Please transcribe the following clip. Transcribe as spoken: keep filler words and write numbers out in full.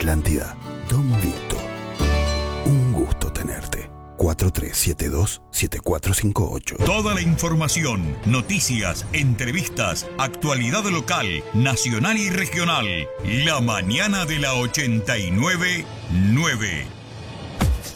Atlántida, Don Vito. Un gusto tenerte. cuatro tres siete dos, siete cuatro cinco ocho. Toda la información, noticias, entrevistas, actualidad local, nacional y regional. La mañana de la ochenta y nueve nueve.